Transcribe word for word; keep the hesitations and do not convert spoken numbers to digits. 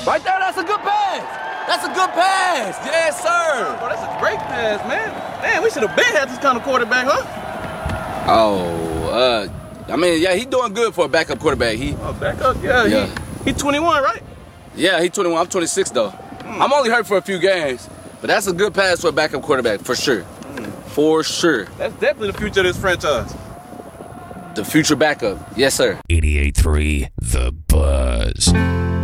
Right there, that's a good pass. That's a good pass. Yes, sir. Bro, that's a great pass, man. Damn, we should have been had this kind of quarterback, huh? Oh, uh, I mean, yeah, he doing good for a backup quarterback. He, Oh, backup? Yeah, Yeah. he, he twenty-one, right? yeah, he twenty-one. I'm twenty-six though. Mm. I'm only hurt for a few games, but that's a good pass for a backup quarterback for sure. Mm. For sure. That's definitely the future of this franchise. The future backup. Yes, sir. eighty-eight point three The Buzz.